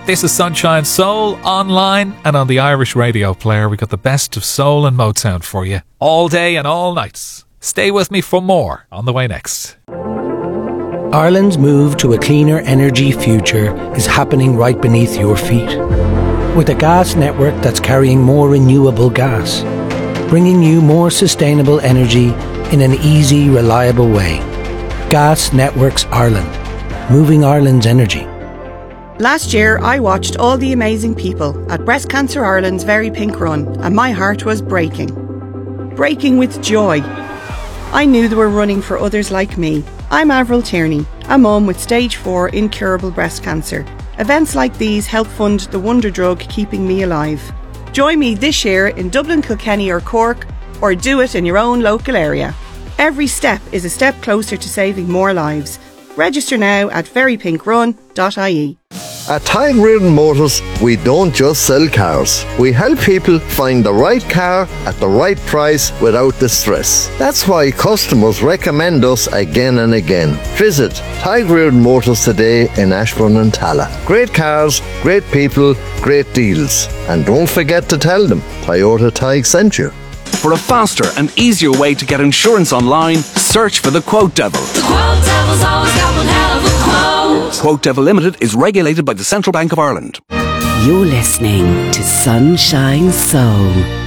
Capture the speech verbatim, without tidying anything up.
This is Sunshine Soul, online and on the Irish Radio Player. We got the best of soul and Motown for you all day and all nights. Stay with me for more on the way next. Ireland's move to a cleaner energy future is happening right beneath your feet. With a gas network that's carrying more renewable gas, bringing you more sustainable energy in an easy, reliable way. Gas Networks Ireland, moving Ireland's energy. Last year, I watched all the amazing people at Breast Cancer Ireland's Very Pink Run, and my heart was breaking. Breaking with joy. I knew they were running for others like me. I'm Avril Tierney, a mum with stage four incurable breast cancer. Events like these help fund the wonder drug keeping me alive. Join me this year in Dublin, Kilkenny or Cork, or do it in your own local area. Every step is a step closer to saving more lives. Register now at very pink run dot I E. At Tadhg Reardon Motors, we don't just sell cars. We help people find the right car at the right price without the stress. That's why customers recommend us again and again. Visit Tadhg Reardon Motors today in Ashbourne and Tala. Great cars, great people, great deals. And don't forget to tell them Toyota Tadhg sent you. For a faster and easier way to get insurance online, search for the Quote Devil. The Quote Devil's always got one hell of a quote. Quote Devil Limited is regulated by the Central Bank of Ireland. You're listening to Sunshine Soul.